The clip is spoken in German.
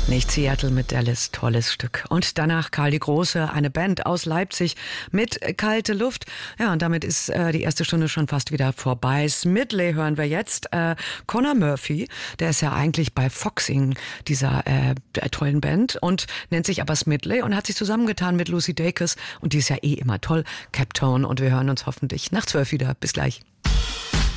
Nicht Seattle mit Dallas, tolles Stück. Und danach Karl die Große, eine Band aus Leipzig mit Kalte Luft. Ja, und damit ist die erste Stunde schon fast wieder vorbei. Smidley hören wir jetzt. Conor Murphy, der ist ja eigentlich bei Foxing, dieser tollen Band, und nennt sich aber Smidley und hat sich zusammengetan mit Lucy Dacus. Und die ist ja eh immer toll, Captone. Und wir hören uns hoffentlich nach 12 wieder. Bis gleich.